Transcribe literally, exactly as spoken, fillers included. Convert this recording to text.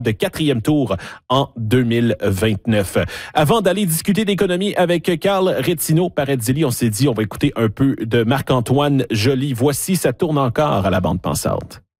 de quatrième tour en deux mille vingt-neuf. Avant d'aller discuter d'économie avec Carl Rettino Parezzilli, on s'est dit on va écouter un peu de Marc-Antoine Joly. Voici, ça tourne encore à la bande pensante.